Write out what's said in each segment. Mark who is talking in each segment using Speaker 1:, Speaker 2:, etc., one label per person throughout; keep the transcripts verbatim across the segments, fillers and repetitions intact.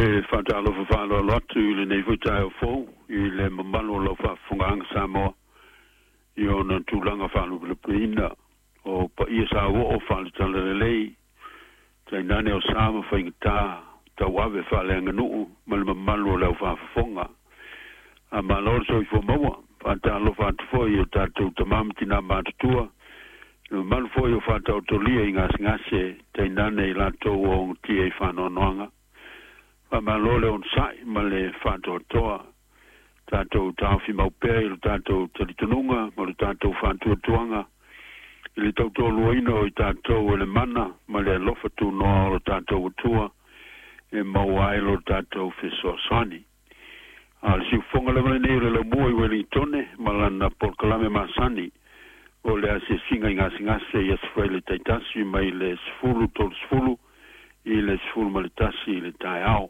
Speaker 1: e fatalo fa falo lotu le nei vuta fo i le mamalo lo fa fungang samo io non tu langa falo le prina o pa ia sa o falo tale lei tai nane o sama fa ingta ta wave fa le nganu mal mamalo lo fa funga a malor so i fo mo fatalo fa fo io tatu tamam tina matua no mal fo io fa tautolia ingas ngase tai nane la to o tie fa no noanga ma lole on sai ma le fato toa tato tafi mau pe tato talitunga ma tato fantu tuanga le tato luino tato le mana ma le lofa tu no tato tua e mawai lo tato fiso sani al si fonga le nere le moi welitone ma la porclame masani o le ase singa ingas ngase yes frele taitasi mai le sfulu tol sfulu i le sfulu ma le tasi le taiao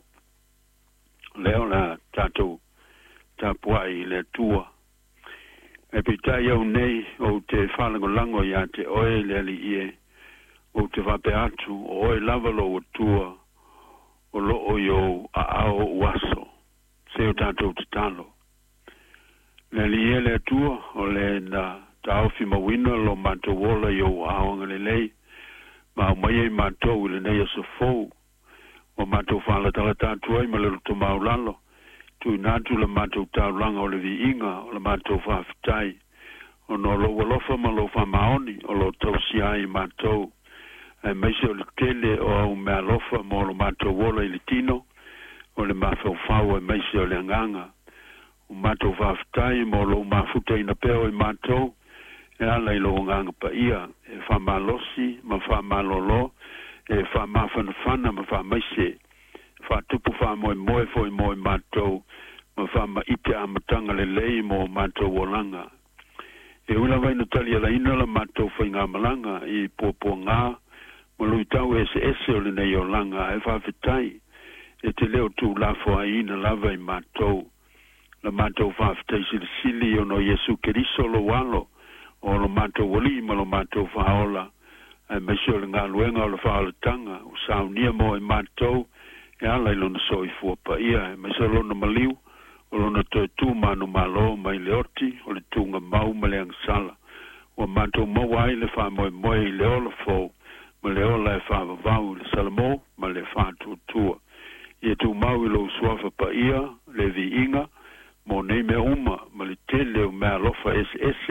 Speaker 1: leo la tato tapua i le tua e pita iau nei o te whalango lango ia te oe le ali ie o te wape atu o oe lavalo o tua o loo iau a ao waso se o tato te talo le ali ie le tua o le na taofi mawina lo mato wola iau aonga le lei ma o mai e mato le nei aso fou o matou fala tala tatu ai ma le to maulalo tu natu le matou taulanga o le viinga o le matou fafitai o no lo wolofa ma lo fa maoni o lo tausi ai matou e meise o le tele o au mea lofa mo lo matou wola i le tino o le mafau fau e meise o le anganga o matou fafitai mo lo mafuta ina peo i matou e ala i lo nganga pa ia e fa malosi ma fa malolo e fa mafana fana ma fa maise fa tupu fa moe moe foi moe matou ma fa ma ite amatanga le lei mo matou wolanga e ula vai no tali ala ina la matou fa inga malanga i popo ngā mo lui tau ese ese o le nei o langa e fa fitai e te leo tu lafo a ina lava i matou la matou fa fitai sili sili o no Yesu Keriso lo walo o lo matou wali ma lo matou fa ola e mesio le ngā luenga o le whaalatanga o saunia mo e mātou e ala i lona soi fuapa ia e mesio lona maliu o lona toi tū manu malo mai le oti o le tūnga mau ma le angsala o mātou maua ai le wha moe moe i le ola fōu ma le ola e wha vavau le salamo ma le wha tūtua i e tū mau i lo suafa pa ia le vi inga mo nei me uma ma le tele o mea lofa ese ese